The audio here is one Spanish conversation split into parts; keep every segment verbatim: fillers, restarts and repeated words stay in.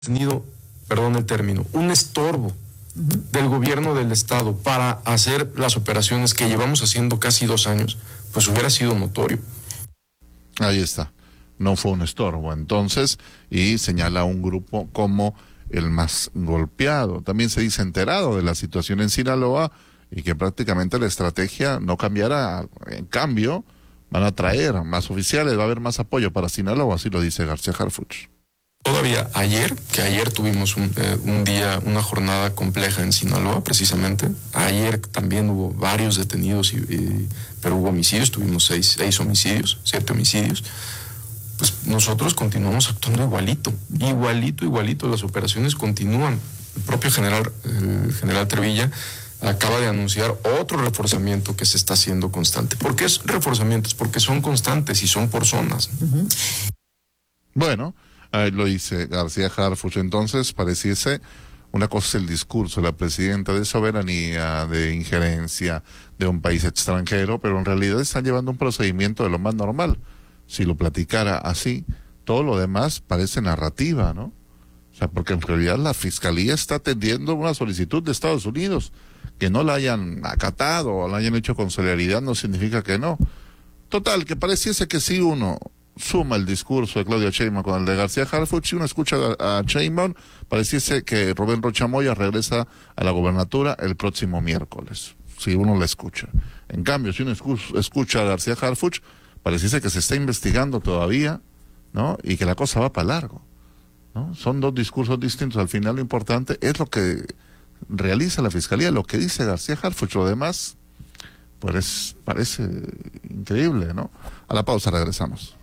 tenido, perdón el término, un estorbo uh-huh. del gobierno del estado para hacer las operaciones que llevamos haciendo casi dos años, pues hubiera sido notorio. Ahí está, no fue un estorbo entonces, y señala un grupo como el más golpeado. También se dice enterado de la situación en Sinaloa y que prácticamente la estrategia no cambiará. En cambio, van a traer más oficiales, va a haber más apoyo para Sinaloa, así lo dice García Harfuch. Todavía ayer, que ayer tuvimos un, eh, un día, una jornada compleja en Sinaloa, precisamente. Ayer también hubo varios detenidos, y, y, pero hubo homicidios, tuvimos seis, seis homicidios, siete homicidios. Pues nosotros continuamos actuando igualito, igualito, igualito. Las operaciones continúan. El propio general, el general Trevilla acaba de anunciar otro reforzamiento que se está haciendo constante. ¿Por qué es reforzamientos? Porque son constantes y son por zonas. Uh-huh. Bueno, ahí lo dice García Harfuch. Entonces, pareciese, una cosa es el discurso de la presidenta de soberanía, de injerencia de un país extranjero, pero en realidad están llevando un procedimiento de lo más normal. Si lo platicara así, todo lo demás parece narrativa, ¿no? O sea, porque en realidad la Fiscalía está atendiendo una solicitud de Estados Unidos. Que no la hayan acatado o la hayan hecho con celeridad no significa que no. Total, que pareciese que si uno suma el discurso de Claudia Sheinbaum con el de García Harfuch, si uno escucha a Sheinbaum, pareciese que Rubén Rocha Moya regresa a la gobernatura el próximo miércoles, si uno la escucha. En cambio, si uno escucha a García Harfuch, pareciese que se está investigando todavía, ¿no? Y que la cosa va para largo, ¿no? Son dos discursos distintos. Al final lo importante es lo que realiza la Fiscalía, lo que dice García Harfuch. Lo demás, pues parece increíble, ¿no? A la pausa regresamos.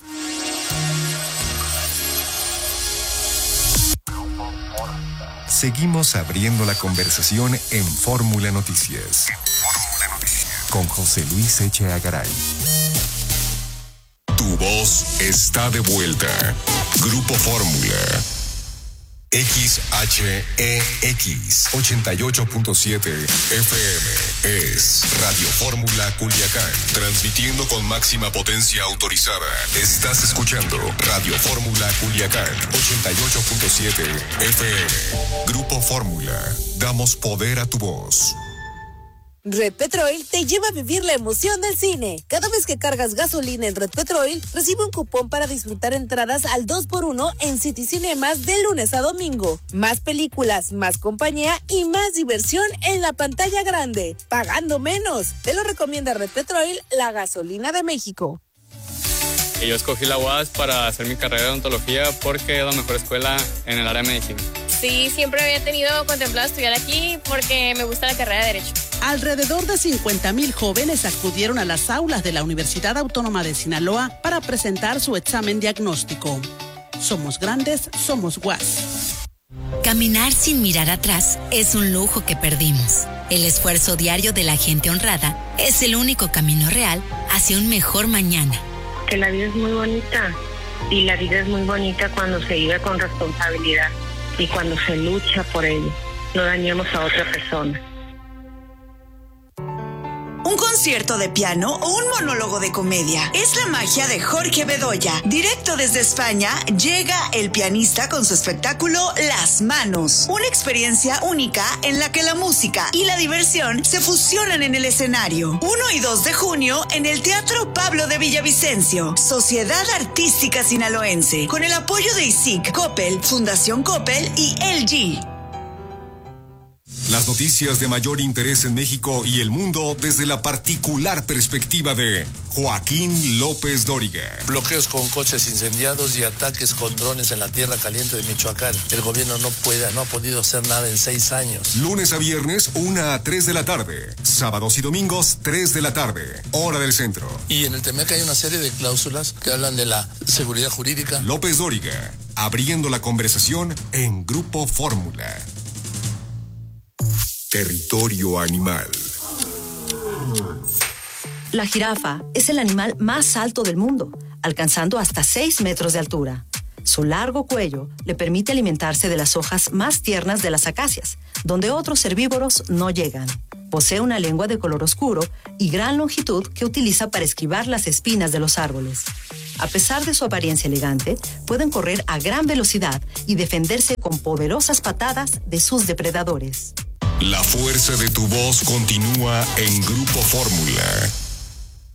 Seguimos abriendo la conversación en Fórmula Noticias con José Luis Echeagaray. Tu voz está de vuelta. Grupo Fórmula. X H E X ochenta y ocho punto siete F M es Radio Fórmula Culiacán, transmitiendo con máxima potencia autorizada. Estás escuchando Radio Fórmula Culiacán ochenta y ocho punto siete F M. Grupo Fórmula, damos poder a tu voz. Red Petrol te lleva a vivir la emoción del cine. Cada vez que cargas gasolina en Red Petrol, recibe un cupón para disfrutar entradas al dos por uno en City Cinemas de lunes a domingo. Más películas, más compañía y más diversión en la pantalla grande, pagando menos. Te lo recomienda Red Petrol, la gasolina de México. Yo escogí la U A S para hacer mi carrera de odontología porque es la mejor escuela en el área de medicina. Sí, siempre había tenido contemplado estudiar aquí porque me gusta la carrera de Derecho. Alrededor de cincuenta mil jóvenes acudieron a las aulas de la Universidad Autónoma de Sinaloa para presentar su examen diagnóstico. Somos grandes, somos U A S. Caminar sin mirar atrás es un lujo que perdimos. El esfuerzo diario de la gente honrada es el único camino real hacia un mejor mañana. Que la vida es muy bonita y la vida es muy bonita cuando se vive con responsabilidad y cuando se lucha por ello. No dañemos a otra persona. Un concierto de piano o un monólogo de comedia. Es la magia de Jorge Bedoya. Directo desde España, llega el pianista con su espectáculo Las Manos. Una experiencia única en la que la música y la diversión se fusionan en el escenario. uno y dos de junio en el Teatro Pablo de Villavicencio. Sociedad Artística Sinaloense. Con el apoyo de I S I C, Coppel, Fundación Coppel y L G. Las noticias de mayor interés en México y el mundo desde la particular perspectiva de Joaquín López Dóriga. Bloqueos con coches incendiados y ataques con drones en la tierra caliente de Michoacán. El gobierno no puede, no ha podido hacer nada en seis años. Lunes a viernes, una a tres de la tarde. Sábados y domingos, tres de la tarde. Hora del centro. Y en el Temec hay una serie de cláusulas que hablan de la seguridad jurídica. López Dóriga, abriendo la conversación en Grupo Fórmula. Territorio animal. La jirafa es el animal más alto del mundo, alcanzando hasta seis metros de altura. Su largo cuello le permite alimentarse de las hojas más tiernas de las acacias, donde otros herbívoros no llegan. Posee una lengua de color oscuro y gran longitud que utiliza para esquivar las espinas de los árboles. A pesar de su apariencia elegante, pueden correr a gran velocidad y defenderse con poderosas patadas de sus depredadores. La fuerza de tu voz continúa en Grupo Fórmula.